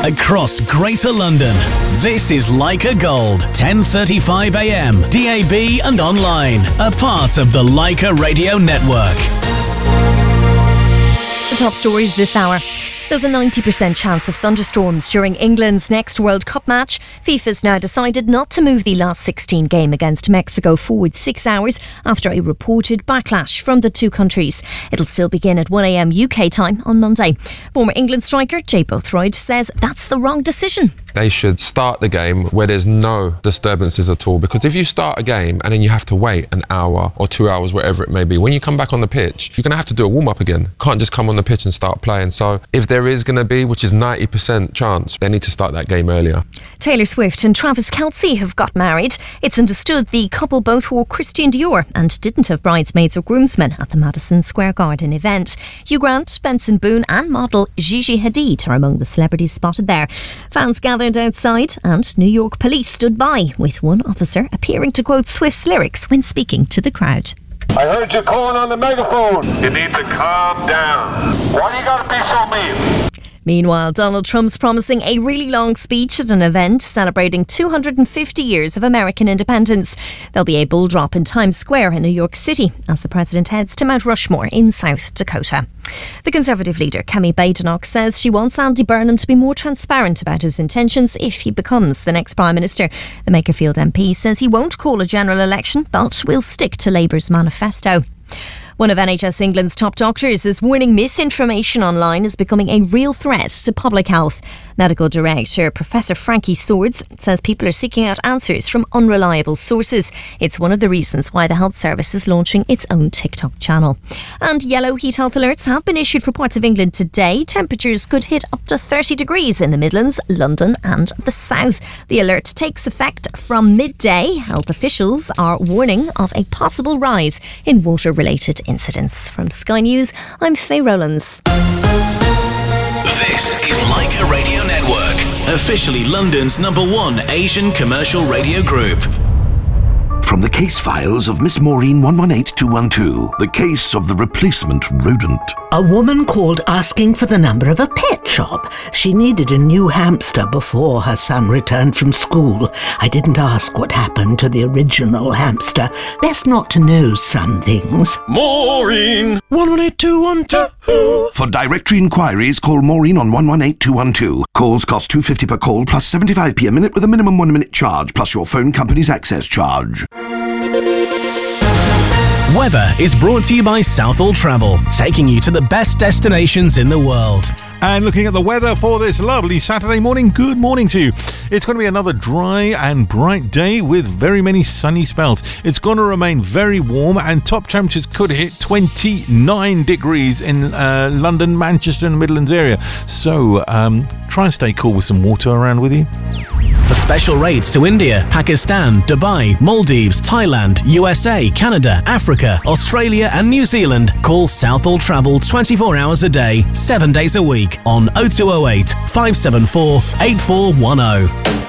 across Greater London. This is Leica Gold, 10:35 a.m, DAB and online. A part of the Leica Radio Network. The top stories this hour. There's a 90% chance of thunderstorms during England's next World Cup match. FIFA's now decided not to move the last 16 game against Mexico forward 6 hours after a reported backlash from the two countries. It'll still begin at 1 a.m. UK time on Monday. Former England striker Jay Bothroyd says that's the wrong decision. They should start the game where there's no disturbances at all, because if you start a game and then you have to wait an hour or 2 hours, whatever it may be, when you come back on the pitch, you're going to have to do a warm-up again. Can't just come on the pitch and start playing. So if there is going to be, which is 90% chance, they need to start that game earlier. Taylor Swift and Travis Kelce have got married. It's understood the couple both wore Christian Dior and didn't have bridesmaids or groomsmen at the Madison Square Garden event. Hugh Grant, Benson Boone and model Gigi Hadid are among the celebrities spotted there. Fans gathered outside and New York police stood by, with one officer appearing to quote Swift's lyrics when speaking to the crowd. I heard you calling on the megaphone. You need to calm down. Why do you gotta be so mean? Meanwhile, Donald Trump's promising a really long speech at an event celebrating 250 years of American independence. There'll be a bull drop in Times Square in New York City as the president heads to Mount Rushmore in South Dakota. The Conservative leader, Kemi Badenoch, says she wants Andy Burnham to be more transparent about his intentions if he becomes the next Prime Minister. The Makerfield MP says he won't call a general election, but will stick to Labour's manifesto. One of NHS England's top doctors is warning misinformation online is becoming a real threat to public health. Medical Director Professor Frankie Swords says people are seeking out answers from unreliable sources. It's one of the reasons why the Health Service is launching its own TikTok channel. And yellow heat health alerts have been issued for parts of England today. Temperatures could hit up to 30 degrees in the Midlands, London and the south. The alert takes effect from midday. Health officials are warning of a possible rise in water-related incidents. From Sky News, I'm Faye Rowlands. This is Leica Radio Network, officially London's #1 Asian commercial radio group. From the case files of Miss Maureen 118212, the case of the replacement rodent. A woman called asking for the number of a pet shop. She needed a new hamster before her son returned from school. I didn't ask what happened to the original hamster. Best not to know some things. Maureen 118212. For directory inquiries, call Maureen on 118212. Calls cost £2.50 per call plus 75p a minute with a minimum 1 minute charge plus your phone company's access charge. Weather is brought to you by Southall Travel, taking you to the best destinations in the world. And looking at the weather for this lovely Saturday morning, good morning to you. It's going to be another dry and bright day with very many sunny spells. It's going to remain very warm and top temperatures could hit 29 degrees in London, Manchester and Midlands area. So try and stay cool with some water around with you. For special rates to India, Pakistan, Dubai, Maldives, Thailand, USA, Canada, Africa, Australia and New Zealand, call Southall Travel 24 hours a day, 7 days a week on 0208 574 8410.